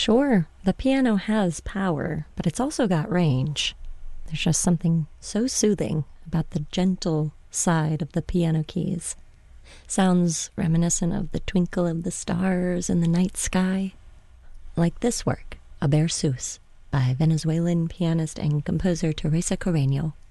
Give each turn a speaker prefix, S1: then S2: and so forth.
S1: Sure, the piano has power, but it's also got range. There's just something so soothing about the gentle side of the piano keys. Sounds reminiscent of the twinkle of the stars in the night sky. Like this work, Aber Sus, by Venezuelan pianist and composer Teresa Carreño.